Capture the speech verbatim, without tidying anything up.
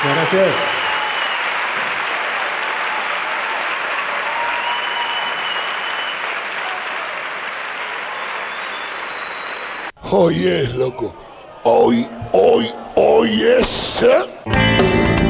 Muchas gracias. Hoy es, loco. Hoy, hoy, hoy es. ¿eh?